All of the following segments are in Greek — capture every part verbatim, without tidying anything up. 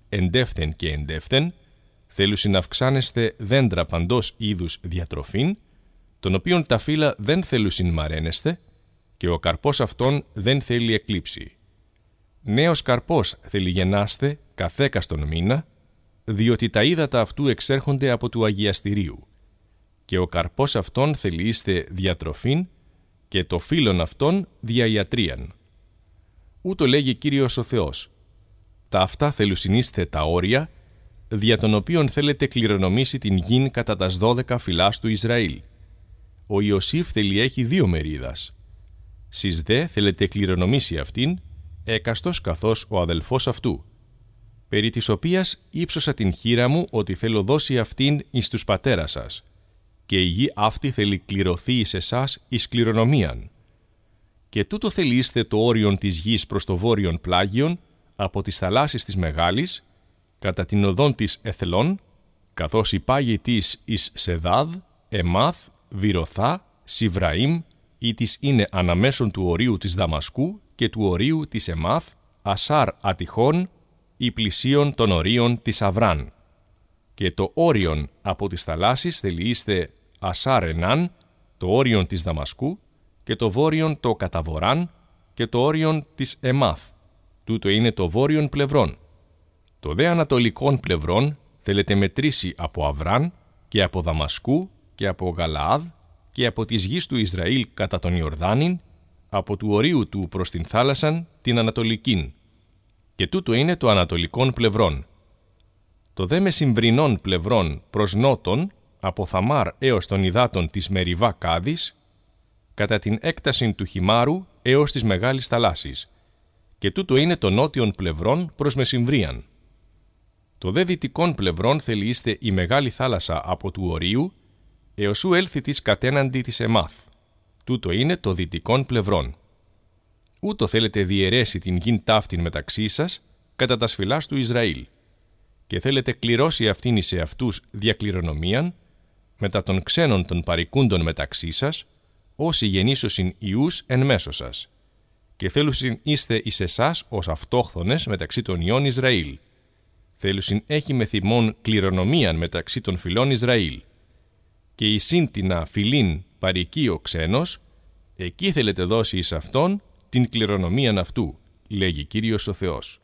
εντεύθεν και εντεύθεν, θέλουσιν να αυξάνεστε δέντρα παντός είδους διατροφήν, τον οποίον τα φύλλα δεν θέλουσιν μαραίνεστε, και ο καρπός αυτόν δεν θέλει εκλείψει. Νέος καρπός θέλει γεννάστε καθέκαστον μήνα, διότι τα ύδατα αυτού εξέρχονται από του αγιαστηρίου, και ο καρπός αυτόν θέλει είστε διατροφήν, και το φύλλον αυτόν δια ιατρίαν. Ούτω λέγει Κύριος ο Θεός. Τα αυτά θέλουσιν είστε τα όρια, δια των οποίων θέλετε κληρονομήσει την γην κατά τας δώδεκα φυλάς του Ισραήλ. Ο Ιωσήφ θέλει έχει δύο μερίδας. Σεις δε θέλετε κληρονομήσει αυτήν, έκαστος καθώς ο αδελφός αυτού, περί της οποίας ύψωσα την χείρα μου ότι θέλω δώσει αυτήν εις τους πατέρας σας, και η γη αυτή θέλει κληρωθεί εις εσάς εις κληρονομίαν. Και τούτο θέλει είστε το όριον της γης προς το βόρειον πλάγιον, από τις θαλάσσης της Μεγάλης, κατά την οδόν της Εθλών, καθώς η πάγη της εις Σεδάδ, Εμάθ, Βυροθά, Σιβραήμ, ή της είναι αναμέσων του ορίου της Δαμασκού και του ορίου της Εμάθ, Ασάρ Ατυχών, ή πλησίων των ορίων της Αβράν. Και το όριον από τις θαλάσσης θέλει είστε Ασάρ Ενάν, το όριον της Δαμασκού, και το βόρειον το καταβοράν, και το όριον της Εμάθ. Τούτο είναι το βόρειον πλευρόν. Το δε ανατολικών πλευρών θέλετε μετρήσει από Αβράν και από Δαμασκού και από Γαλαάδ και από της γης του Ισραήλ κατά τον Ιορδάνην, από του ορίου του προς την θάλασσαν την ανατολικήν. Και τούτο είναι το ανατολικών πλευρών. Το δε μεσημβρινών πλευρών προς νότον, από Θαμάρ έως των υδάτων της Μεριβά Κάδης, κατά την έκταση του Χιμάρου έως της Μεγάλης Θαλάσσης. Και τούτο είναι το νότιον πλευρών προς μεσημβρίαν. Το δε δυτικών πλευρών θέλει είστε η Μεγάλη Θάλασσα από του ορίου, έως ου έλθει της κατέναντι της Εμάθ. Τούτο είναι το δυτικών πλευρών. Ούτω θέλετε διαιρέσει την γην ταύτην μεταξύ σας, κατά τα φυλάς του Ισραήλ, και θέλετε κληρώσει αυτήν εις εαυτούς διακληρονομίαν, μετά των ξένων των παρικούντων μεταξύ σας, όσοι γεννήσωσιν ιούς εν μέσω σας, και θέλουσιν είστε εις εσάς ως αυτόχθονες μεταξύ των ιών Ισραήλ. Θέλουσιν έχει με θυμών κληρονομίαν μεταξύ των φυλών Ισραήλ. Και η σύντινα φυλήν παρικεί ο ξένος, εκεί θέλετε δώσει εις αυτόν την κληρονομίαν αυτού, λέγει Κύριος ο Θεός.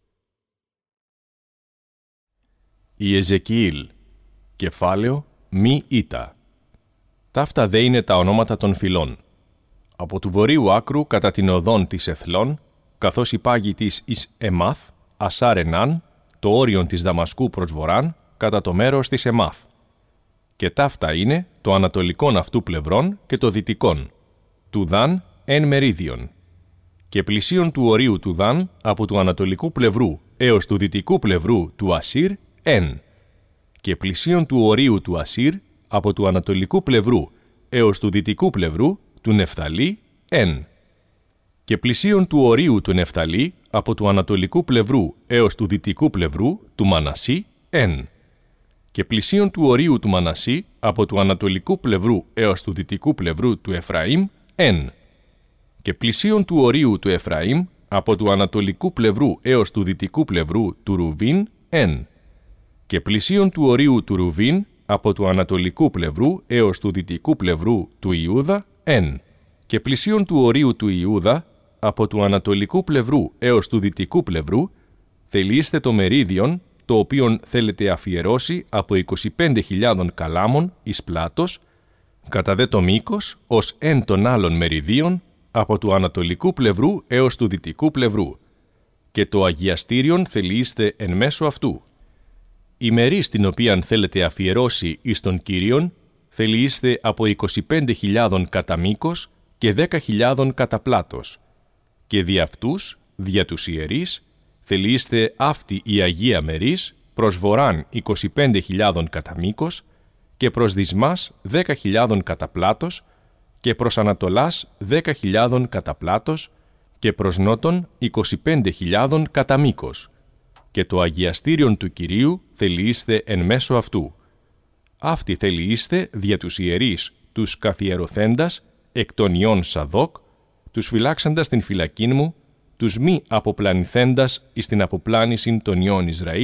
Η Εζεκιήλ, κεφάλαιο μη ήτα. Ταύτα δε είναι τα ονόματα των φυλών. Από του βορείου άκρου κατά την οδόν της Εθλών, καθώς η πάγη της εις Εμάθ, Ασάρ Ενάν, το όριον της Δαμασκού προς βοράν, κατά το μέρος της Εμάθ. Και ταύτα είναι το ανατολικόν αυτού πλευρών και το δυτικόν, του Δαν εν μερίδιον. Και πλησίον του ορίου του Δαν από του ανατολικού πλευρού έως του δυτικού πλευρού του Ασύρ εν. Και πλησίον του ορίου του Ασύρ από του ανατολικού πλευρού έως του δυτικού πλευρού του Νεφθαλή εν. Και πλησίον του ορίου του Νεφθαλή από του ανατολικού πλευρού έως του δυτικού πλευρού του Μανασί εν. Και πλησίον του ορίου του Μανασί από του ανατολικού πλευρού έως του δυτικού πλευρού του Εφραήμ εν. Και πλησίον του ορίου του Εφραήμ από του ανατολικού πλευρού έως του δυτικού πλευρού του Ρουβίν εν. Και πλησίον του ορίου του Ρουβίν από του ανατολικού πλευρού έως του δυτικού πλευρού του Ιούδα εν. Και πλησίον του ορίου του Ιούδα από του ανατολικού πλευρού έως του δυτικού πλευρού θελείστε το μερίδιον, το οποίον θέλετε αφιερώσει από είκοσι πέντε χιλιάδων καλάμων εις πλάτος, κατά δε το μήκος ως εν των άλλων μεριδίων από του ανατολικού πλευρού έως του δυτικού πλευρού, και το αγιαστήριον θελείστε εν μέσω αυτού. Η μερή στην οποίαν θέλετε αφιερώσει εις τον Κύριον θελείστε από είκοσι πέντε χιλιάδων κατά μήκος και δέκα χιλιάδων κατά πλάτος, και δι' αυτούς, δια τους ιερείς, θελείστε αυτή η Αγία Μερής προς βοράν είκοσι πέντε χιλιάδων κατά μήκος και προς δυσμάς δέκα χιλιάδων κατά πλάτος και προς ανατολάς δέκα χιλιάδων κατά πλάτος και προς νότον είκοσι πέντε χιλιάδων κατά μήκος, και το αγιαστήριον του Κυρίου θελείστε εν μέσω αυτού. Αυτή θελείστε δια τους ιερείς τους καθιερωθέντας εκ των ιών Σαδόκ, τους φυλάξαντας την φυλακήν μου, τους μη αποπλανηθέντας εις την αποπλάνησιν των ιών Ισραήλ,